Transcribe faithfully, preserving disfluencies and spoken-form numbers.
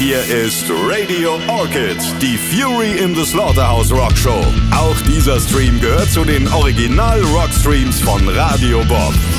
Hier ist Radio Orchid, die Fury in the Slaughterhouse Rock Show. Auch dieser Stream gehört zu den Original Rock Streams von Radio Bob.